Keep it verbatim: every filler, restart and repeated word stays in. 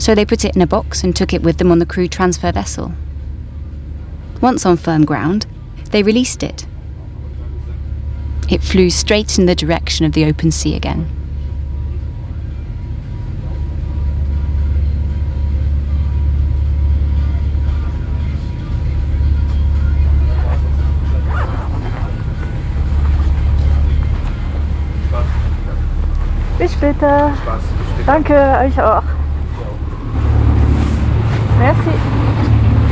So they put it in a box and took it with them on the crew transfer vessel. Once on firm ground, they released it. It flew straight in the direction of the open sea again. Bis später. Danke, euch auch. Merci.